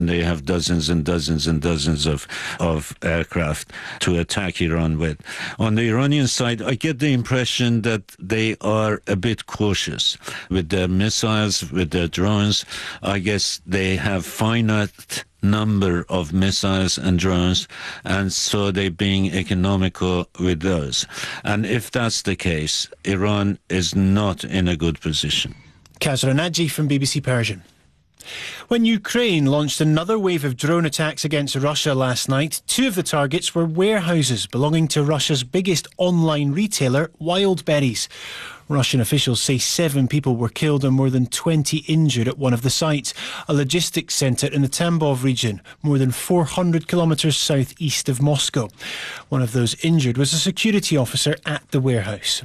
They have dozens and dozens and dozens of aircraft to attack Iran with. On the Iranian side, I get the impression that they are a bit cautious with their missiles, with their drones. I guess they have finite number of missiles and drones, and so they're being economical with those. And if that's the case, Iran is not in a good position. Kazra Naji from BBC Persian. When Ukraine launched another wave of drone attacks against Russia last night, two of the targets were warehouses belonging to Russia's biggest online retailer, Wildberries. Russian officials say 7 people were killed and more than 20 injured at one of the sites, a logistics centre in the Tambov region, more than 400 kilometres southeast of Moscow. One of those injured was a security officer at the warehouse.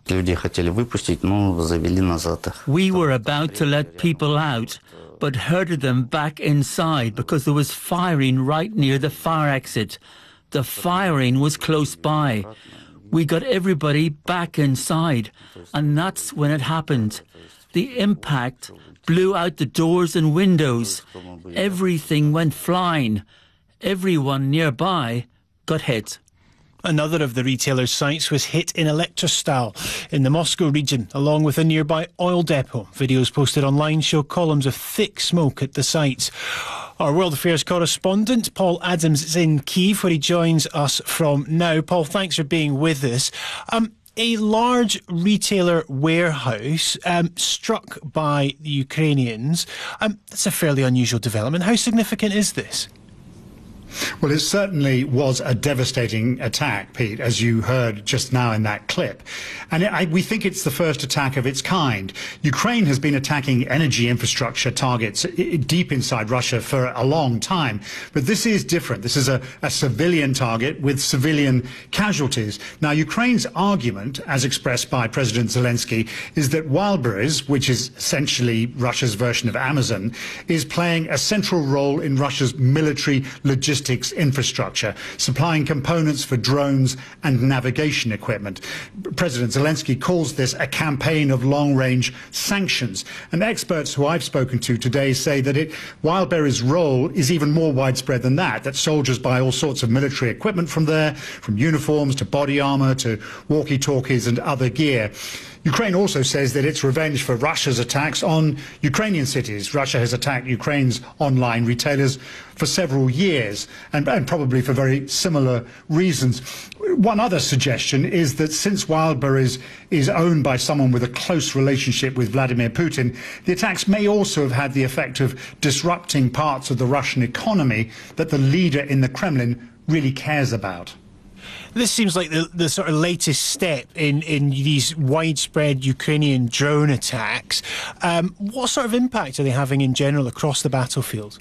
We were about to let people out, but herded them back inside because there was firing right near the fire exit. The firing was close by. We got everybody back inside, and that's when it happened. The impact blew out the doors and windows. Everything went flying. Everyone nearby got hit. Another of the retailer's sites was hit in Elektrostal in the Moscow region, along with a nearby oil depot. Videos posted online show columns of thick smoke at the sites. Our World Affairs correspondent, Paul Adams, is in Kyiv, where he joins us from now. Paul, thanks for being with us. A large retailer warehouse struck by the Ukrainians. That's a fairly unusual development. How significant is this? Well, it certainly was a devastating attack, Pete, as you heard just now in that clip. And we think it's the first attack of its kind. Ukraine has been attacking energy infrastructure targets deep inside Russia for a long time. But this is different. This is a civilian target with civilian casualties. Now, Ukraine's argument, as expressed by President Zelensky, is that Wildberries, which is essentially Russia's version of Amazon, is playing a central role in Russia's military logistics infrastructure, supplying components for drones and navigation equipment. President Zelensky calls this a campaign of long-range sanctions. And experts who I've spoken to today say that Wildberries' role is even more widespread than that soldiers buy all sorts of military equipment from there, from uniforms to body armor to walkie-talkies and other gear. Ukraine also says that it's revenge for Russia's attacks on Ukrainian cities. Russia has attacked Ukraine's online retailers for several years, and probably for very similar reasons. One other suggestion is that since Wildberries is owned by someone with a close relationship with Vladimir Putin, the attacks may also have had the effect of disrupting parts of the Russian economy that the leader in the Kremlin really cares about. This seems like the sort of latest step in these widespread Ukrainian drone attacks. What sort of impact are they having in general across the battlefield?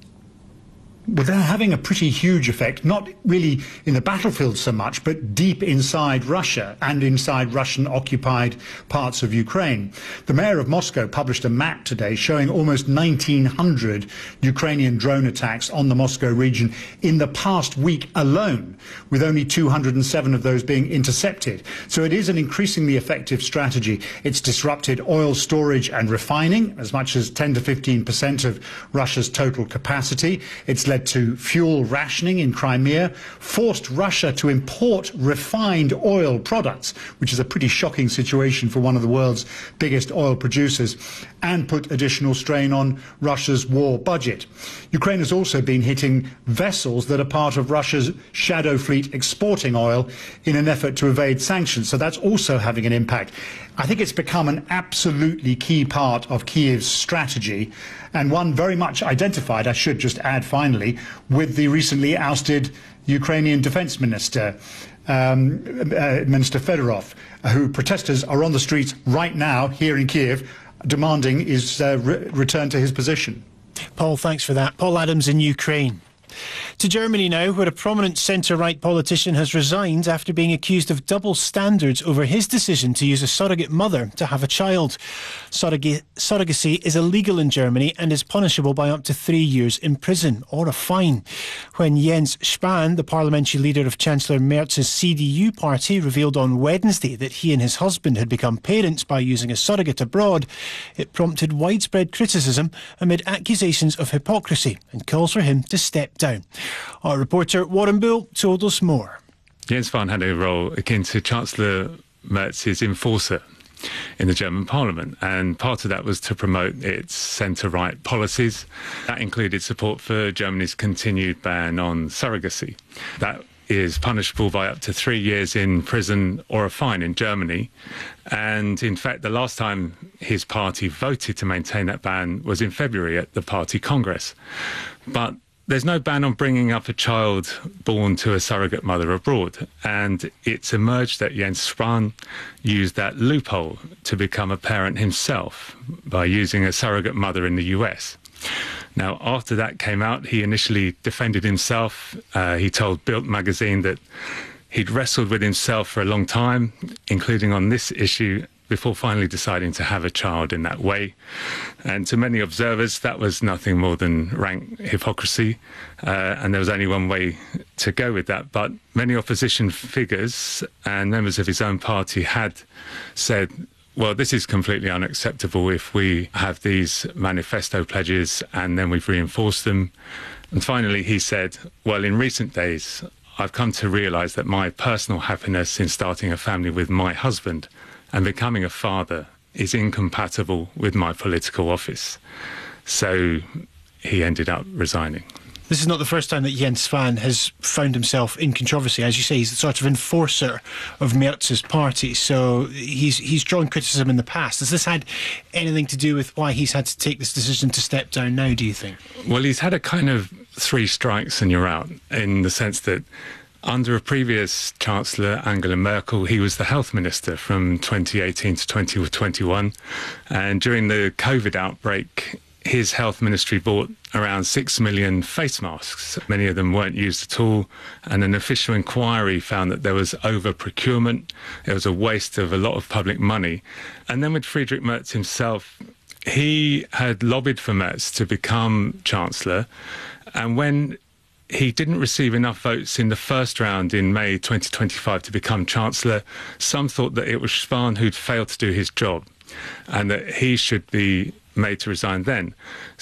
Well, they're having a pretty huge effect, not really in the battlefield so much, but deep inside Russia and inside Russian-occupied parts of Ukraine. The mayor of Moscow published a map today showing almost 1,900 Ukrainian drone attacks on the Moscow region in the past week alone, with only 207 of those being intercepted. So it is an increasingly effective strategy. It's disrupted oil storage and refining, as much as 10 to 15% of Russia's total capacity. It's led to fuel rationing in Crimea, forced Russia to import refined oil products, which is a pretty shocking situation for one of the world's biggest oil producers, and put additional strain on Russia's war budget. Ukraine has also been hitting vessels that are part of Russia's shadow fleet exporting oil in an effort to evade sanctions. So that's also having an impact. I think it's become an absolutely key part of Kyiv's strategy, and one very much identified, I should just add finally, with the recently ousted Ukrainian defense minister, Minister Fedorov, who protesters are on the streets right now here in Kyiv demanding is return to his position. Paul, thanks for that. Paul Adams in Ukraine. To Germany now, where a prominent centre-right politician has resigned after being accused of double standards over his decision to use a surrogate mother to have a child. Surrogacy is illegal in Germany and is punishable by up to 3 years in prison or a fine. When Jens Spahn, the parliamentary leader of Chancellor Merz's CDU party, revealed on Wednesday that he and his husband had become parents by using a surrogate abroad, it prompted widespread criticism amid accusations of hypocrisy and calls for him to step down. Our reporter Warren Bull told us more. Jens Spahn had a role akin to Chancellor Merz's enforcer in the German parliament, and part of that was to promote its centre-right policies. That included support for Germany's continued ban on surrogacy. That is punishable by up to 3 years in prison or a fine in Germany. And in fact, the last time his party voted to maintain that ban was in February at the party congress. But there's no ban on bringing up a child born to a surrogate mother abroad. And it's emerged that Jens Spahn used that loophole to become a parent himself by using a surrogate mother in the US. Now, after that came out, he initially defended himself. He told Bild magazine that he'd wrestled with himself for a long time, including on this issue, before finally deciding to have a child in that way. And to many observers, that was nothing more than rank hypocrisy. And there was only one way to go with that. But many opposition figures and members of his own party had said, well, this is completely unacceptable if we have these manifesto pledges and then we've reinforced them. And finally, he said, well, in recent days, I've come to realise that my personal happiness in starting a family with my husband and becoming a father is incompatible with my political office. So he ended up resigning. This is not the first time that Jens Spahn has found himself in controversy. As you say, he's the sort of enforcer of Merz's party, so he's drawn criticism in the past. Has this had anything to do with why he's had to take this decision to step down now, do you think? Well, he's had a kind of 3 strikes and you're out, in the sense that under a previous Chancellor, Angela Merkel, he was the health minister from 2018 to 2021. And during the COVID outbreak, his health ministry bought around 6 million face masks. Many of them weren't used at all. And an official inquiry found that there was over-procurement. It was a waste of a lot of public money. And then with Friedrich Merz himself, he had lobbied for Merz to become Chancellor. And when he didn't receive enough votes in the first round in May 2025 to become Chancellor, some thought that it was Spahn who'd failed to do his job and that he should be made to resign then.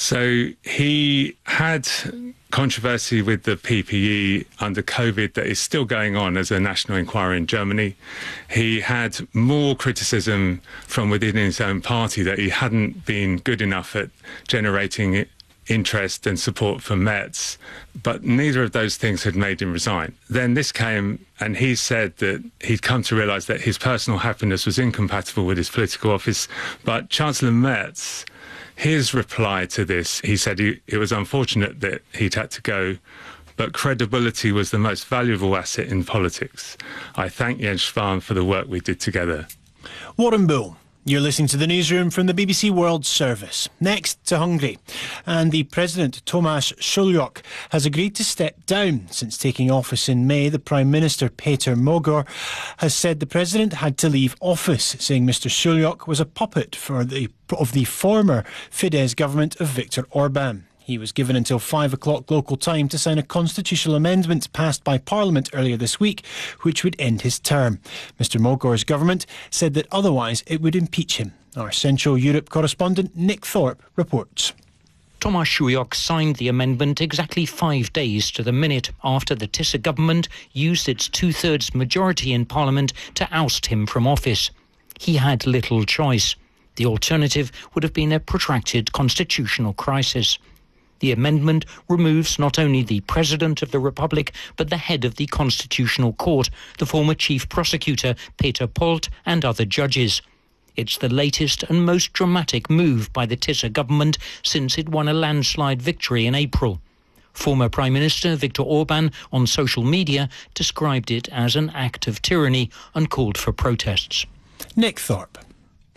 So he had controversy with the PPE under COVID that is still going on as a national inquiry in Germany. He had more criticism from within his own party that he hadn't been good enough at generating interest and support for Merz, but neither of those things had made him resign. Then this came, and he said that he'd come to realise that his personal happiness was incompatible with his political office. But Chancellor Merz, his reply to this, he said it was unfortunate that he'd had to go, but credibility was the most valuable asset in politics. I thank Jens Spahn for the work we did together. Warren Bull. You're listening to the newsroom from the BBC World Service. Next to Hungary. And the President, Tomáš Šuljok, has agreed to step down. Since taking office in May, the Prime Minister, Péter Mogor, has said the President had to leave office, saying Mr Šuljok was a puppet of the former Fidesz government of Viktor Orbán. He was given until 5 o'clock local time to sign a constitutional amendment passed by Parliament earlier this week, which would end his term. Mr Mogor's government said that otherwise it would impeach him. Our Central Europe correspondent Nick Thorpe reports. Tomáš Šuljok signed the amendment exactly 5 days to the minute after the Tisza government used its 2/3 majority in Parliament to oust him from office. He had little choice. The alternative would have been a protracted constitutional crisis. The amendment removes not only the President of the Republic, but the head of the Constitutional Court, the former Chief Prosecutor, Peter Polt, and other judges. It's the latest and most dramatic move by the Tisza government since it won a landslide victory in April. Former Prime Minister Viktor Orbán on social media described it as an act of tyranny and called for protests. Nick Thorpe.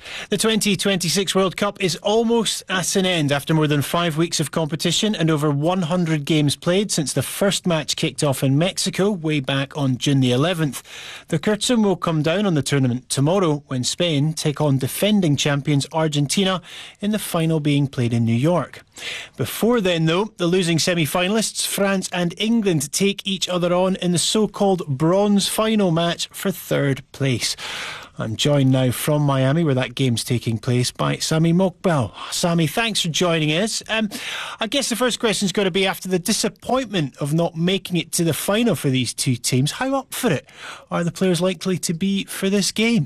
The 2026 World Cup is almost at an end after more than 5 weeks of competition and over 100 games played since the first match kicked off in Mexico way back on June the 11th. The curtain will come down on the tournament tomorrow when Spain take on defending champions Argentina in the final being played in New York. Before then, though, the losing semi-finalists France and England take each other on in the so-called bronze final match for third place. I'm joined now from Miami, where that game's taking place, by Sami Mokbel. Sami, thanks for joining us. I guess the first question's got to be, after the disappointment of not making it to the final for these two teams, how up for it are the players likely to be for this game?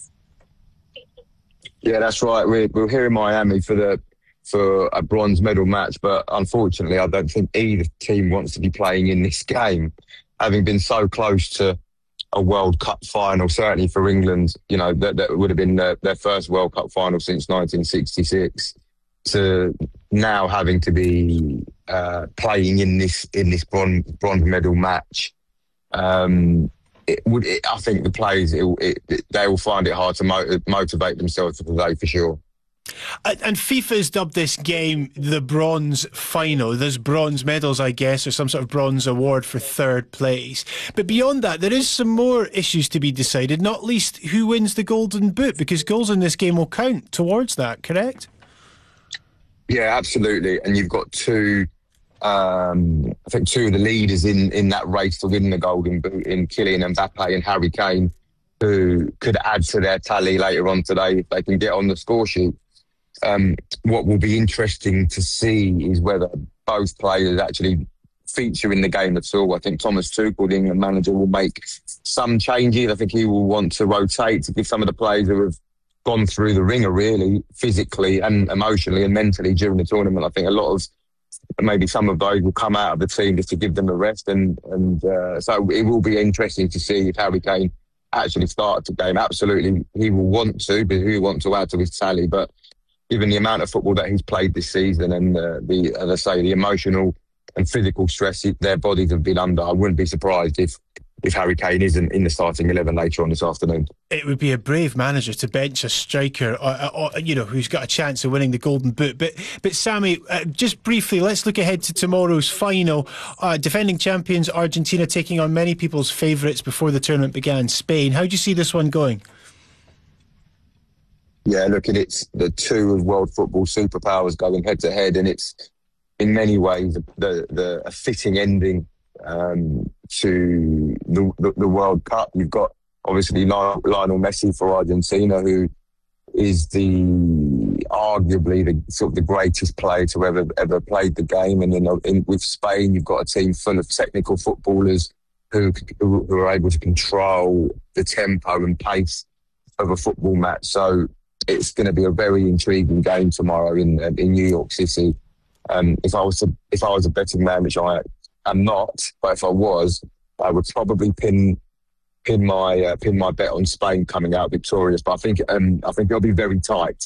Yeah, that's right. We're here in Miami for a bronze medal match, but unfortunately, I don't think either team wants to be playing in this game, having been so close to a World Cup final. Certainly for England, that would have been their first World Cup final since 1966. To now having to be playing in this bronze medal match, I think the players they will find it hard to motivate themselves for today for sure. And FIFA's dubbed this game the bronze final. There's bronze medals, I guess, or some sort of bronze award for third place. But beyond that, there is some more issues to be decided, not least who wins the Golden Boot, because goals in this game will count towards that, correct? Yeah, absolutely. And you've got two of the leaders in that race to win the Golden Boot in Kylian Mbappe and Harry Kane, who could add to their tally later on today if they can get on the score sheet. What will be interesting to see is whether both players actually feature in the game at all. I think Thomas Tuchel, the England manager, will make some changes. I think he will want to rotate to give some of the players who have gone through the ringer, really, physically and emotionally and mentally during the tournament. I think maybe some of those will come out of the team just to give them a rest. So it will be interesting to see if Harry Kane actually started the game. Absolutely, he will want to, but he will want to add to his tally. But given the amount of football that he's played this season and the emotional and physical stress their bodies have been under, I wouldn't be surprised if Harry Kane isn't in the starting 11 later on this afternoon. It would be a brave manager to bench a striker, who's got a chance of winning the Golden Boot. But Sami, just briefly, let's look ahead to tomorrow's final. Defending champions Argentina taking on many people's favourites before the tournament began, Spain. How do you see this one going? Yeah, look, it's the two of world football superpowers going head to head, and it's in many ways a fitting ending to the World Cup. You've got obviously Lionel Messi for Argentina, who is arguably the greatest player to ever played the game, and then with Spain, you've got a team full of technical footballers who are able to control the tempo and pace of a football match. So it's going to be a very intriguing game tomorrow in New York City. If I was a betting man, which I am not, but if I was, I would probably pin my bet on Spain coming out victorious. But I think it'll be very tight.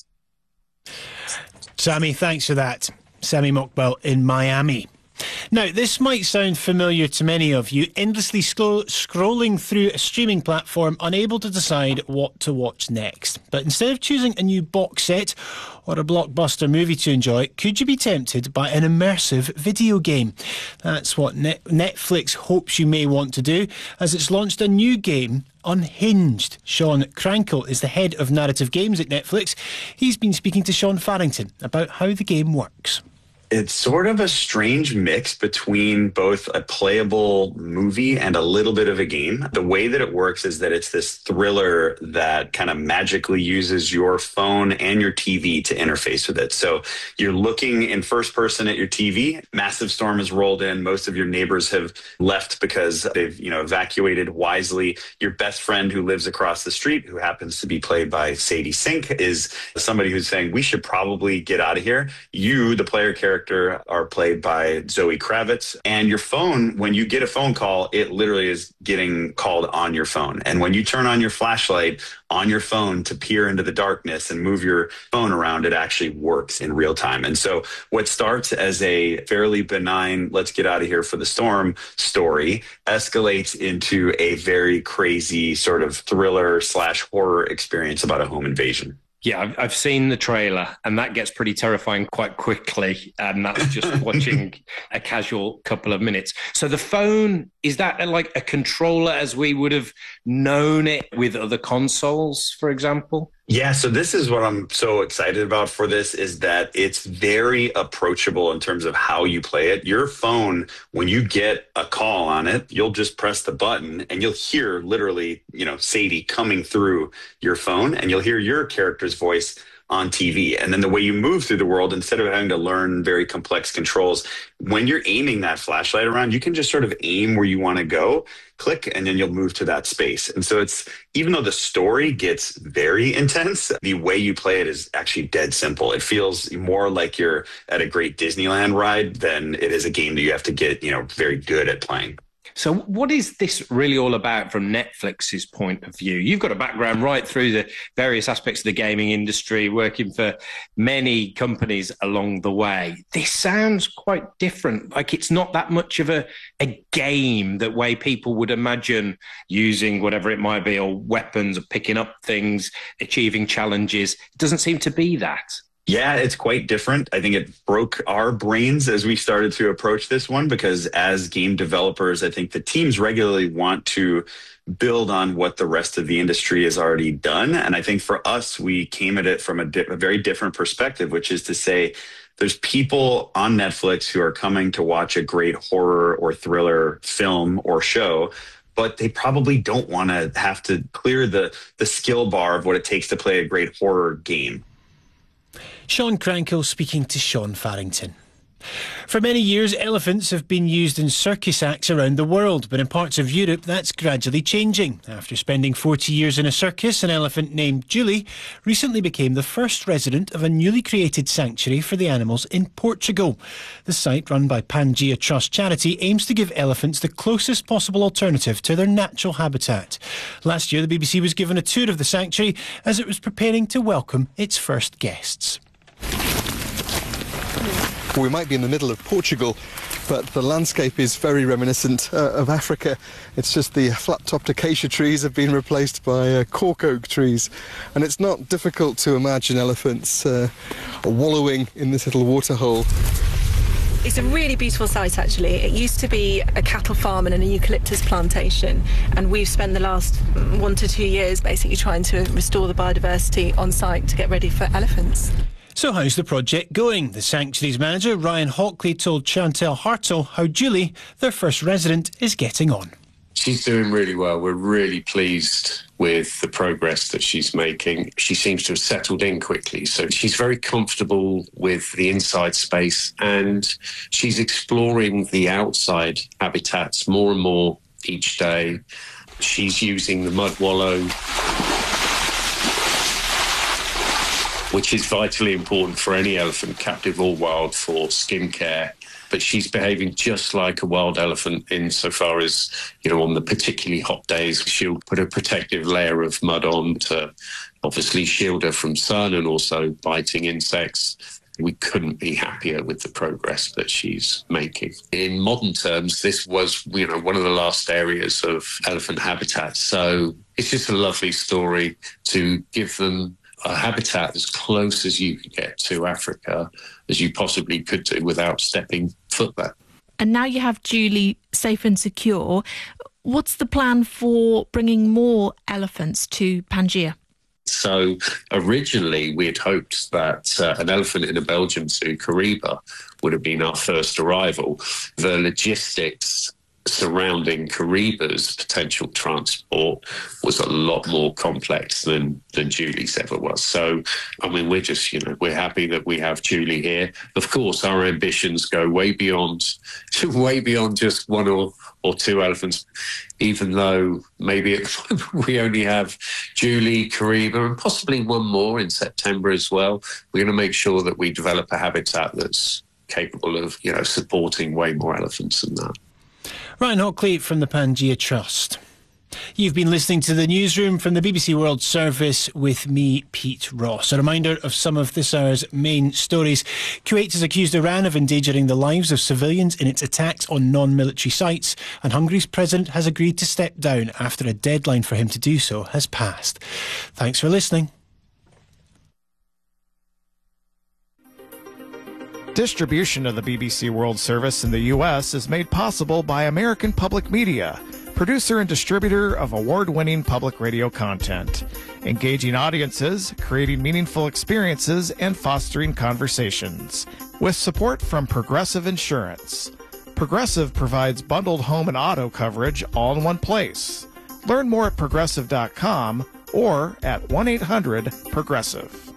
Sami, thanks for that. Sami Mokbel in Miami. Now, this might sound familiar to many of you, endlessly scrolling through a streaming platform, unable to decide what to watch next. But instead of choosing a new box set or a blockbuster movie to enjoy, could you be tempted by an immersive video game? That's what Netflix hopes you may want to do, as it's launched a new game, Unhinged. Sean Krankel is the head of narrative games at Netflix. He's been speaking to Sean Farrington about how the game works. It's sort of a strange mix between both a playable movie and a little bit of a game. The way that it works is that it's this thriller that kind of magically uses your phone and your TV to interface with it. So you're looking in first person at your TV. Massive storm has rolled in. Most of your neighbors have left because they've, evacuated wisely. Your best friend who lives across the street, who happens to be played by Sadie Sink, is somebody who's saying, we should probably get out of here. You, the player character, are played by Zoe Kravitz. And your phone, when you get a phone call, it literally is getting called on your phone. And when you turn on your flashlight on your phone to peer into the darkness and move your phone around, it actually works in real time. And so what starts as a fairly benign, let's get out of here for the storm story, escalates into a very crazy sort of thriller / horror experience about a home invasion. Yeah, I've seen the trailer, and that gets pretty terrifying quite quickly. And that's just watching a casual couple of minutes. So the phone, is that like a controller as we would have known it with other consoles, for example? Yeah, so this is what I'm so excited about for this, is that it's very approachable in terms of how you play it. Your phone, when you get a call on it, you'll just press the button and you'll hear literally, Sadie coming through your phone, and you'll hear your character's voice on TV. And then the way you move through the world, instead of having to learn very complex controls, when you're aiming that flashlight around, you can just sort of aim where you want to go, click, and then you'll move to that space. And so it's, even though the story gets very intense, the way you play it is actually dead simple. It feels more like you're at a great Disneyland ride than it is a game that you have to get, very good at playing. So what is this really all about from Netflix's point of view? You've got a background right through the various aspects of the gaming industry, working for many companies along the way. This sounds quite different. Like, it's not that much of a game that way people would imagine, using whatever it might be, or weapons, or picking up things, achieving challenges. It doesn't seem to be that. Yeah, it's quite different. I think it broke our brains as we started to approach this one, because as game developers, I think the teams regularly want to build on what the rest of the industry has already done. And I think for us, we came at it from a very different perspective, which is to say, there's people on Netflix who are coming to watch a great horror or thriller film or show, but they probably don't want to have to clear the skill bar of what it takes to play a great horror game. Sean Crankle speaking to Sean Farrington. For many years, elephants have been used in circus acts around the world, but in parts of Europe that's gradually changing. After spending 40 years in a circus, an elephant named Julie recently became the first resident of a newly created sanctuary for the animals in Portugal. The site, run by Pangea Trust charity, aims to give elephants the closest possible alternative to their natural habitat. Last year, the BBC was given a tour of the sanctuary as it was preparing to welcome its first guests. We might be in the middle of Portugal, but the landscape is very reminiscent of Africa. It's just the flat-topped acacia trees have been replaced by cork oak trees, and it's not difficult to imagine elephants wallowing in this little waterhole. It's a really beautiful site, actually. It used to be a cattle farm and an eucalyptus plantation, and we've spent the last 1 to 2 years basically trying to restore the biodiversity on site to get ready for elephants. So how's the project going? The sanctuary's manager, Ryan Hockley, told Chantel Hartle how Julie, their first resident, is getting on. She's doing really well. We're really pleased with the progress that she's making. She seems to have settled in quickly. So she's very comfortable with the inside space, and she's exploring the outside habitats more and more each day. She's using the mud wallow, which is vitally important for any elephant, captive or wild, for skin care. But she's behaving just like a wild elephant insofar as, on the particularly hot days, she'll put a protective layer of mud on to obviously shield her from sun and also biting insects. We couldn't be happier with the progress that she's making. In modern terms, this was, one of the last areas of elephant habitat. So it's just a lovely story to give them a habitat as close as you can get to Africa as you possibly could do without stepping foot there. And now you have Julie safe and secure. What's the plan for bringing more elephants to Pangea? So originally we had hoped that an elephant in a Belgian zoo, Kariba, would have been our first arrival. The logistics surrounding Kariba's potential transport was a lot more complex than Julie's ever was. So, we're just, we're happy that we have Julie here. Of course, our ambitions go way beyond just one or two elephants, even though maybe we only have Julie, Kariba, and possibly one more in September as well. We're going to make sure that we develop a habitat that's capable of, supporting way more elephants than that. Ryan Hockley from the Pangea Trust. You've been listening to the newsroom from the BBC World Service with me, Pete Ross. A reminder of some of this hour's main stories. Kuwait has accused Iran of endangering the lives of civilians in its attacks on non-military sites, and Hungary's president has agreed to step down after a deadline for him to do so has passed. Thanks for listening. Distribution of the BBC World Service in the U.S. is made possible by American Public Media, producer and distributor of award-winning public radio content, engaging audiences, creating meaningful experiences, and fostering conversations. With support from Progressive Insurance. Progressive provides bundled home and auto coverage all in one place. Learn more at progressive.com or at 1-800-PROGRESSIVE.